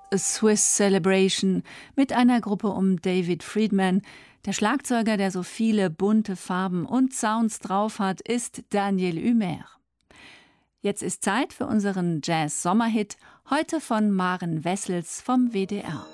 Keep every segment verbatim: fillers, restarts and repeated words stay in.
A Swiss Celebration mit einer Gruppe um David Friedman. Der Schlagzeuger, der so viele bunte Farben und Sounds drauf hat, ist Daniel Humer. Jetzt ist Zeit für unseren Jazz-Sommerhit, heute von Maren Wessels vom W D R.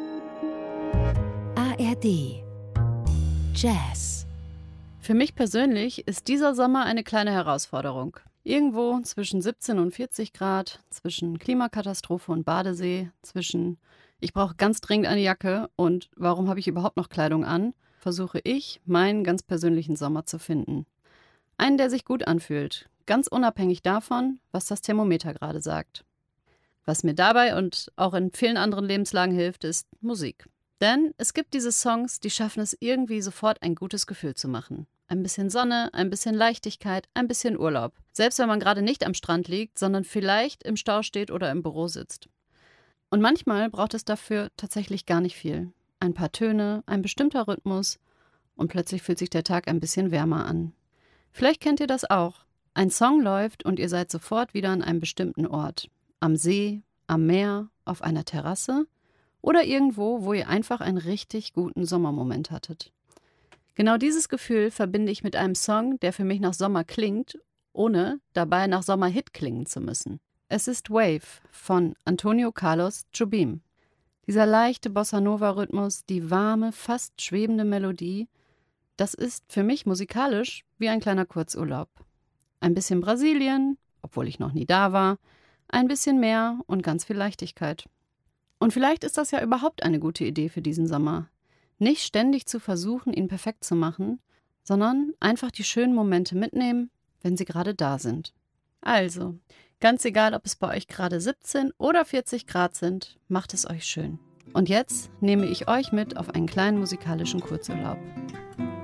A R D Jazz. Für mich persönlich ist dieser Sommer eine kleine Herausforderung. Irgendwo zwischen siebzehn und vierzig Grad, zwischen Klimakatastrophe und Badesee, zwischen ich brauche ganz dringend eine Jacke und warum habe ich überhaupt noch Kleidung an, versuche ich, meinen ganz persönlichen Sommer zu finden. Einen, der sich gut anfühlt, ganz unabhängig davon, was das Thermometer gerade sagt. Was mir dabei und auch in vielen anderen Lebenslagen hilft, ist Musik. Denn es gibt diese Songs, die schaffen es irgendwie sofort ein gutes Gefühl zu machen. Ein bisschen Sonne, ein bisschen Leichtigkeit, ein bisschen Urlaub. Selbst wenn man gerade nicht am Strand liegt, sondern vielleicht im Stau steht oder im Büro sitzt. Und manchmal braucht es dafür tatsächlich gar nicht viel. Ein paar Töne, ein bestimmter Rhythmus und plötzlich fühlt sich der Tag ein bisschen wärmer an. Vielleicht kennt ihr das auch. Ein Song läuft und ihr seid sofort wieder an einem bestimmten Ort. Am See, am Meer, auf einer Terrasse oder irgendwo, wo ihr einfach einen richtig guten Sommermoment hattet. Genau dieses Gefühl verbinde ich mit einem Song, der für mich nach Sommer klingt, ohne dabei nach Sommerhit klingen zu müssen. Es ist Wave von Antonio Carlos Jobim. Dieser leichte Bossa-Nova-Rhythmus, die warme, fast schwebende Melodie, das ist für mich musikalisch wie ein kleiner Kurzurlaub. Ein bisschen Brasilien, obwohl ich noch nie da war, ein bisschen Meer und ganz viel Leichtigkeit. Und vielleicht ist das ja überhaupt eine gute Idee für diesen Sommer. Nicht ständig zu versuchen, ihn perfekt zu machen, sondern einfach die schönen Momente mitnehmen, wenn sie gerade da sind. Also, ganz egal, ob es bei euch gerade siebzehn oder vierzig Grad sind, macht es euch schön. Und jetzt nehme ich euch mit auf einen kleinen musikalischen Kurzurlaub.